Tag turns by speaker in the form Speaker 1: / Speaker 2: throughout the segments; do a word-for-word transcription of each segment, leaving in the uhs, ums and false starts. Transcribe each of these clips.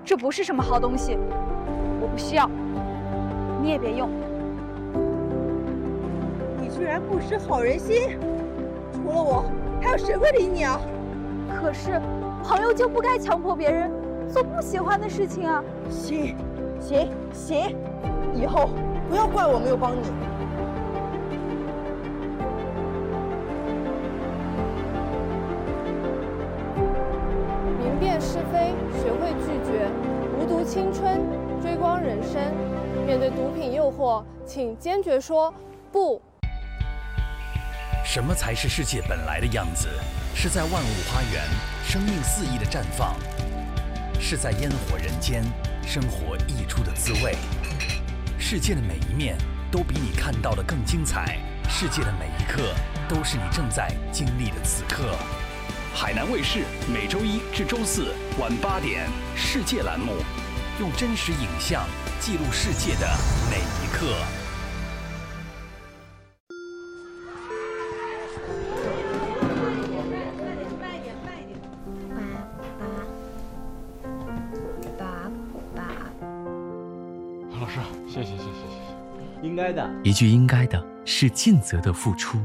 Speaker 1: 这不是什么好东西，我不需要，你也别用。
Speaker 2: 你居然不识好人心，除了我，还有谁会理你啊？
Speaker 1: 可是，朋友就不该强迫别人做不喜欢的事情啊。
Speaker 2: 行，行，行，以后不要怪我没有帮你。
Speaker 3: 明辨是非，学会拒绝，无毒青春，追光人生。面对毒品诱惑，请坚决说不。
Speaker 4: 什么才是世界本来的样子？是在万物花园，生命肆意的绽放；是在烟火人间，生活溢出的滋味。世界的每一面都比你看到的更精彩，世界的每一刻都是你正在经历的此刻。海南卫视每周一至周四晚八点，世界栏目，用真实影像记录世界的每一刻。
Speaker 5: 老师，谢谢谢谢谢谢。
Speaker 6: 应该的，
Speaker 7: 一句应该的是尽责的付出。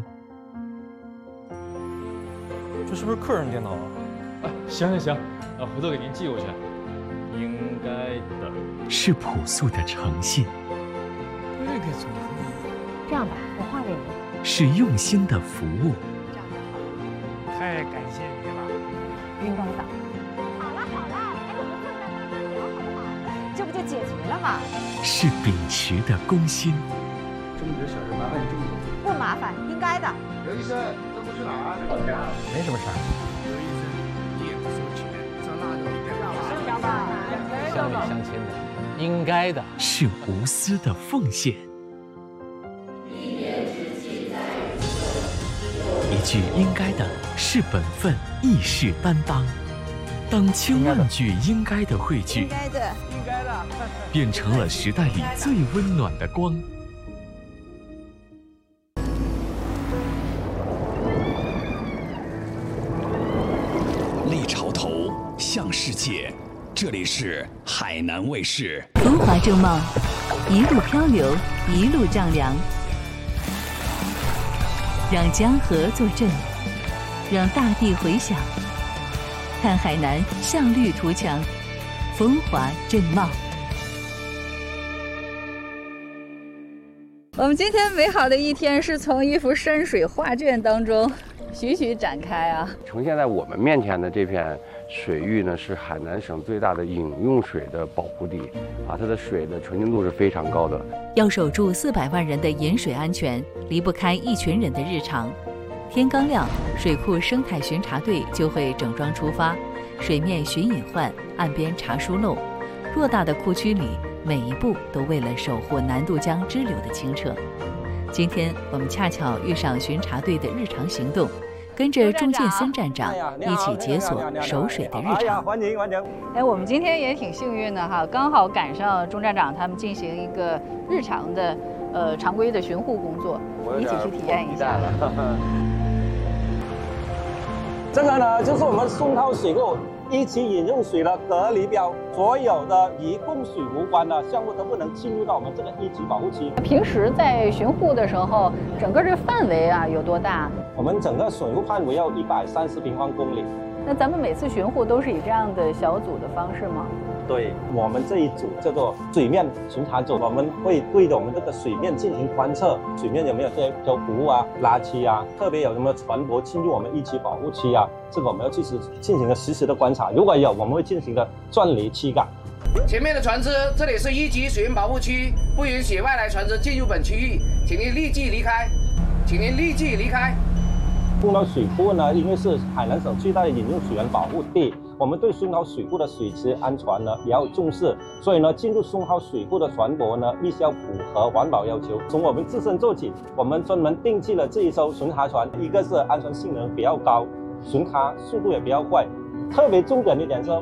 Speaker 5: 这是不是客人电脑啊？啊，行行行，啊，回头给您寄过去。应该的，
Speaker 7: 是朴素的诚信。
Speaker 5: 这个怎么会？
Speaker 8: 这样吧，我画给你。
Speaker 7: 是用心的服务。
Speaker 8: 这样就好。
Speaker 9: 太感谢你了。
Speaker 8: 应该的。
Speaker 1: 好了好了，哎，我们坐在慢慢聊好不好？这不就解决了吗？
Speaker 7: 是秉持的公心。
Speaker 6: 种植小事麻烦你种植。
Speaker 1: 不麻烦，应该的。
Speaker 10: 刘医生，这不是哪儿？
Speaker 5: 没什么事儿。
Speaker 9: 刘医生，你也不收钱，这蜡烛你干嘛？
Speaker 8: 是吧？
Speaker 6: 乡里乡亲的，应该的。
Speaker 7: 是无私的奉献。一句应该的是本分，义士担当。当千万句应该的汇聚，
Speaker 2: 应该的，
Speaker 6: 应该的，
Speaker 7: 变成了时代里最温暖的光。
Speaker 4: 立潮头，向世界。这里是海南卫视。
Speaker 11: 风华正茂，一路漂流，一路丈量。让江河作证，让大地回响。看海南向绿图强，风华正茂。
Speaker 12: 我们今天美好的一天是从一幅山水画卷当中徐徐展开啊！
Speaker 13: 呈现在我们面前的这片水域呢，是海南省最大的饮用水的保护地啊，它的水的纯净度是非常高的。
Speaker 11: 要守住四百万人的饮水安全，离不开一群人的日常。天刚亮，水库生态巡查队就会整装出发，水面巡隐患，岸边查疏漏。偌大的库区里，每一步都为了守护南渡江支流的清澈。今天我们恰巧遇上巡查队的日常行动，跟着钟建森站长一起解锁守水的日常。
Speaker 6: 欢迎欢迎！
Speaker 12: 哎，我们今天也挺幸运的哈，刚好赶上钟站长他们进行一个日常的呃常规的巡护工作，一起去体验一下。
Speaker 14: 这个呢，就是我们松涛水库一级饮用水的隔离标，所有的与供水无关的项目都不能进入到我们这个一级保护区。
Speaker 12: 平时在巡护的时候，整个这个范围啊有多大？
Speaker 14: 我们整个水库范围要一百三十平方公里。
Speaker 12: 那咱们每次巡护都是以这样的小组的方式吗？
Speaker 14: 对，我们这一组叫做水面巡查组，我们会对着我们这个水面进行观测，水面有没有这些漂浮啊、垃圾啊，特别有什么船舶进入我们一级保护区啊，这个我们要去实进行个实时的观察，如果有，我们会进行个钻离驱赶。
Speaker 15: 前面的船只，这里是一级水源保护区，不允许外来船只进入本区域，请您立即离开，请您立即离开。
Speaker 14: 松涛水库呢，因为是海南省最大的饮用水源保护地，我们对松涛水库的水质安全呢也要重视，所以呢，进入松涛水库的船舶呢，必须要符合环保要求。从我们自身做起，我们专门定制了这一艘巡查船，一个是安全性能比较高，巡查速度也比较快。特别重点一点是，